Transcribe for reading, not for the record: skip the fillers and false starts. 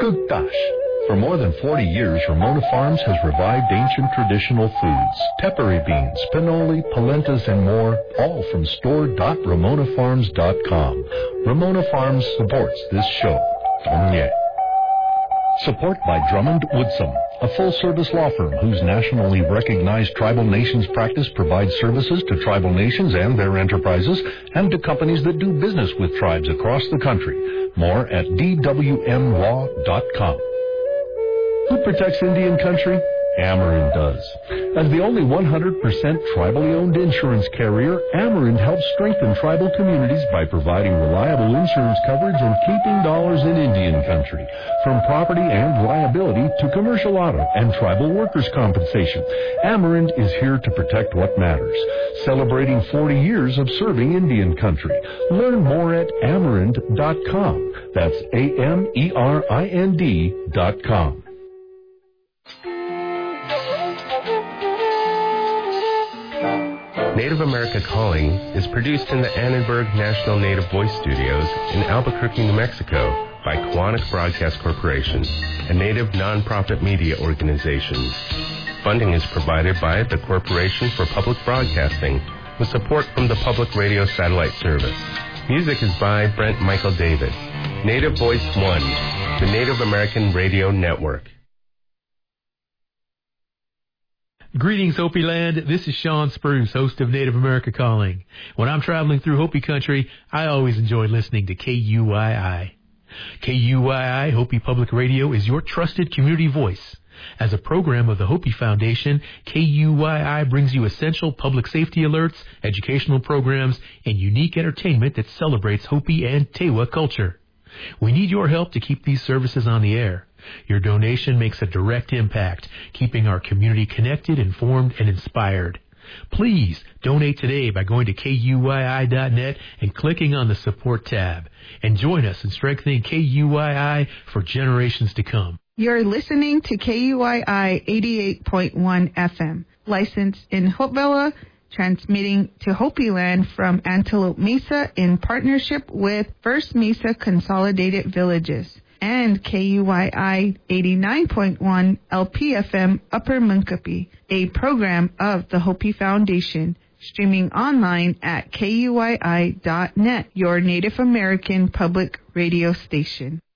Kuktash. For more than 40 years, Ramona Farms has revived ancient traditional foods. Tepary beans, pinoli, polentas, and more, all from store.ramonafarms.com. Ramona Farms supports this show. Donye. Support by Drummond Woodsum, a full-service law firm whose nationally recognized tribal nations practice provides services to tribal nations and their enterprises and to companies that do business with tribes across the country. More at dwmlaw.com. Who protects Indian country? Ameren does. As the only 100% tribally owned insurance carrier, Ameren helps strengthen tribal communities by providing reliable insurance coverage and keeping dollars in Indian country. From property and liability to commercial auto and tribal workers' compensation, Ameren is here to protect what matters. Celebrating 40 years of serving Indian country. Learn more at Ameren.com. That's AMERIND.com. Native America Calling is produced in the Annenberg National Native Voice Studios in Albuquerque, New Mexico by Kiwanis Broadcast Corporation, a Native nonprofit media organization. Funding is provided by the Corporation for Public Broadcasting with support from the Public Radio Satellite Service. Music is by Brent Michael David. Native Voice One, the Native American Radio Network. Greetings, Hopi Land. This is Sean Spruce, host of Native America Calling. When I'm traveling through Hopi country, I always enjoy listening to KUII. KUII Hopi Public Radio is your trusted community voice. As a program of the Hopi Foundation, KUII brings you essential public safety alerts, educational programs, and unique entertainment that celebrates Hopi and Tewa culture. We need your help to keep these services on the air. Your donation makes a direct impact, keeping our community connected, informed, and inspired. Please donate today by going to KUII.net and clicking on the support tab. And join us in strengthening KUII for generations to come. You're listening to KUII 88.1 FM, licensed in Hopevilla, transmitting to Hopi Land from Antelope Mesa in partnership with First Mesa Consolidated Villages, and KUII 89.1 LPFM Upper Munkapi, a program of the Hopi Foundation, streaming online at KUII.net, your Native American public radio station.